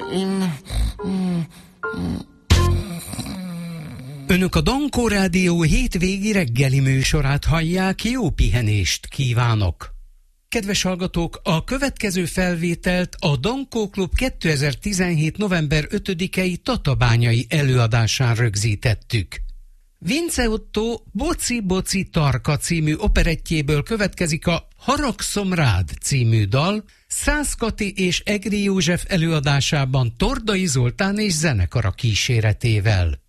Önök a Dankó Rádió hétvégi reggeli műsorát hallják, jó pihenést kívánok! Kedves hallgatók, a következő felvételt a Dankó Klub 2017. november 5-i tatabányai előadásán rögzítettük. Vince Otto Boci Boci Tarka című operettjéből következik a Haragszom rád című dal, Szász Kati és Egri József előadásában Tordai Zoltán és zenekara kíséretével.